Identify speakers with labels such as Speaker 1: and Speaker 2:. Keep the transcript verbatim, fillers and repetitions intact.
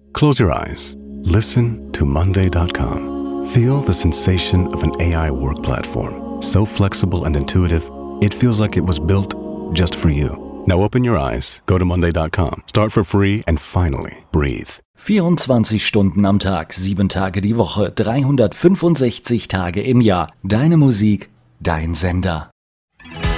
Speaker 1: Close your eyes. Listen to Monday dot com. Feel the sensation of an A I work platform. So flexible and intuitive, it feels like it was built just for you. Now open your eyes, go to Monday dot com, start for free and finally breathe.
Speaker 2: vierundzwanzig Stunden am Tag, sieben Tage die Woche, dreihundertfünfundsechzig Tage im Jahr. Deine Musik, dein Sender.